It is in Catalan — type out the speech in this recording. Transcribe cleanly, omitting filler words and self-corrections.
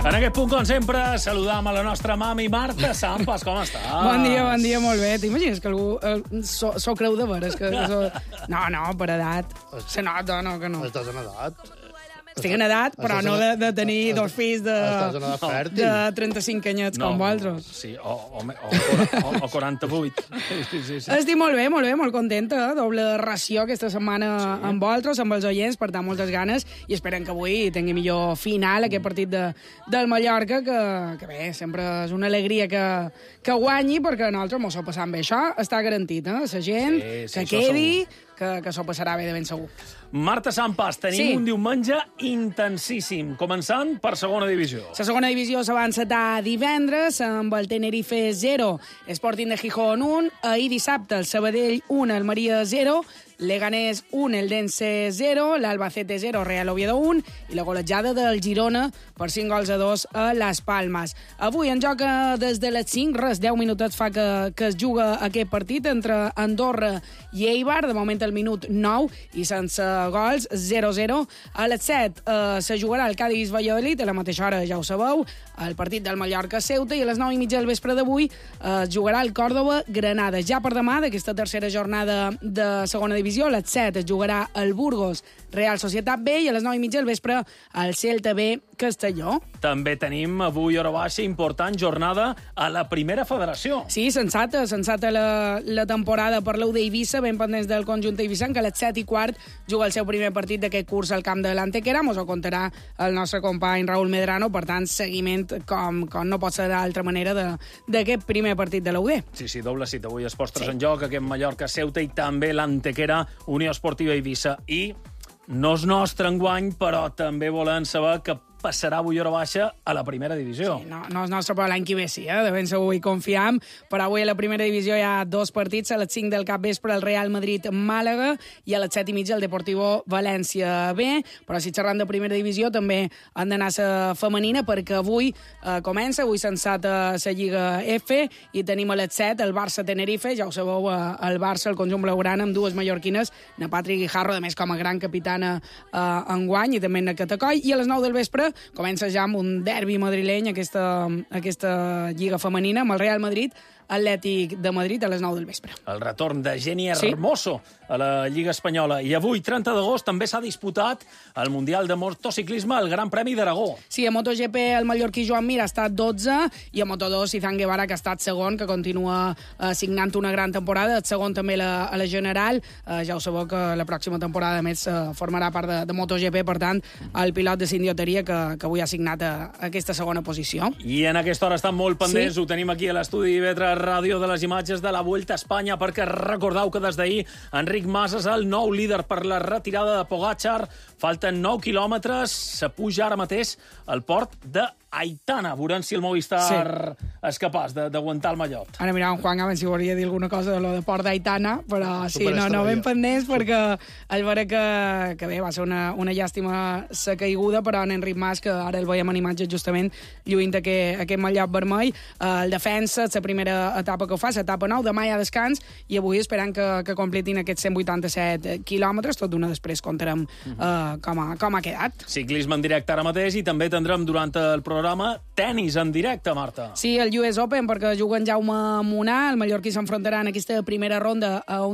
En aquest punt, com sempre, saludam a la nostra mami Marta Sampas. Com estàs? Bon dia, molt bé. T'imagines que algú s'ho creu de veres? No, per edat. Se nota, no, que no. Estàs en edat. Estic en edat, però no de tenir dos fills Estàs en edat fèrtil. de 35 anyets com vosaltres. Sí, o 48. Sí. Estic molt bé, molt contenta. Doble ració aquesta setmana amb vosaltres, amb els oients, per tant, moltes ganes, i esperem que avui tingui millor final aquest partit del Mallorca, que bé, sempre és una alegria que guanyi, perquè nosaltres mos ho passam bé. Això està garantit, la gent que quedi, que s'ho passarà bé de ben segur. Marta Sampas, tenim un diumenge intensíssim, començant per segona divisió. La segona divisió s'avança divendres amb el Tenerife 0, Sporting de Gijón 1, ahir dissabte el Sabadell 1, el Maria 0, Leganés 1, el Dense 0, l'Albacete 0, Real Oviedo 1 i la golejada del Girona per 5-2 a Las Palmas. Avui en joc des de les 5, 10 minutets fa que es juga aquest partit entre Andorra i Eibar, de moment al minut 9 i sense gols, 0-0. A les 7 se jugarà el Cádiz-Valladolid, a la mateixa hora ja ho sabeu, el partit del Mallorca-Ceuta, i a les 9:30 del vespre d'avui es jugarà el Córdoba-Granada. Ja per demà, d'aquesta tercera jornada de segona divisió, a les 7 es jugarà el Burgos-Real Societat B i a les 9:30 del vespre el Celta B-Castelló. També tenim avui hora baixa important jornada a la Primera Federació. Sí, sensata la temporada per l'UD Eivissa, ben pendents del conjunt eivissenc, que a les 7:15 juga el seu primer partit d'aquest curs al camp de l'Antequera. Mos ho contarà el nostre company Raúl Medrano, per tant, seguiment com no pot ser d'altra manera d'aquest primer partit de l'UD. Sí, doble cita. Avui es postres en joc aquest Mallorca-Ceuta i també l'Antequera, Unió Esportiva Eivissa. I no és nostre enguany, però també volem saber que passarà avui hora baixa a la primera divisió. Sí, no és nostre, però l'any que ve sí, de ben segur hi confiam. Però avui a la primera divisió hi ha dos partits, a les 5 del capvespre el Real Madrid-Màlaga i a les 7:30 el Deportivo València B. Però si xerrant de primera divisió també han d'anar a la femenina, perquè avui comença, avui s'ensata la Lliga F i tenim a les 7 el Barça-Tenerife, ja ho sabeu, el Barça, el conjunt blaugrana, amb dues mallorquines, na Patri Guijarro, a més com a gran capitana enguany, i també na Catacoll, i a les 9 del vespre comença ja amb un derbi madrileny aquesta Lliga femenina amb el Real Madrid, Atlètic de Madrid a les 9 del vespre. El retorn de Jenny Hermoso a la Lliga Espanyola. I avui, 30 d'agost, també s'ha disputat el Mundial de Motociclisme, el Gran Premi d'Aragó. Sí, a MotoGP el mallorquí Joan Mir ha estat 12 i a Moto2 Izan Guevara, que ha estat segon, que continua signant una gran temporada. El segon també a la General. Ja ho sabeu que la pròxima temporada, a més, formarà part de MotoGP, per tant, el pilot de Sindioteria que avui ha signat aquesta segona posició. I en aquesta hora estan molt pendents, ho tenim aquí a l'estudi Vetra Ràdio, de les imatges de la Vuelta a Espanya, perquè recordeu que des d'ahir Enric Mas és el nou líder per la retirada de Pogačar. Falten 9 quilòmetres, se puja ara mateix al port d'Aitana. Veurem si el Movistar és capaç d'aguantar el mallot. Ara miràvem Juan a veure si volia dir alguna cosa de lo de port d'Aitana, però sí, no ben pendents, perquè el veure que bé, va ser una llàstima sa caiguda, però en Enric Mas, que ara el veiem en imatges justament lluint aquest mallot vermell, el defensa, la primera etapa que ho fa, l'etapa 9, demà hi ha descans, i avui esperant que completin aquests 187 quilòmetres, tot d'una després contarem com ha quedat. Ciclisme en directe ara mateix, i també tindrem durant el programa tenis en directe, Marta. Sí, el US Open, perquè juguen Jaume Munà, el mallorquí s'enfrontarà en aquesta primera ronda a un